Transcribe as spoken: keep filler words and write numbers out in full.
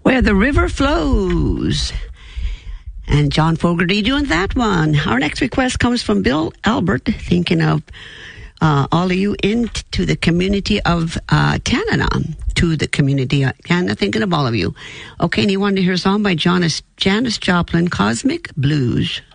Where the River Flows. And John Fogerty doing that one. Our next request comes from Bill Albert, thinking of uh, all of you into the community of uh, Canada, to the community of Canada, thinking of all of you. Okay, and he wanted to hear a song by Janis, Janis Joplin, Cosmic Blues.